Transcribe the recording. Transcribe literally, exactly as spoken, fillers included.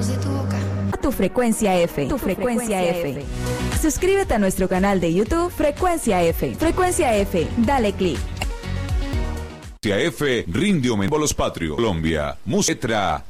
de tu boca. Tu frecuencia F. Tu frecuencia F. Suscríbete a nuestro canal de YouTube Frecuencia F. Frecuencia F. Dale click. Frecuencia F rinde homenaje a los patrios. Colombia. Música.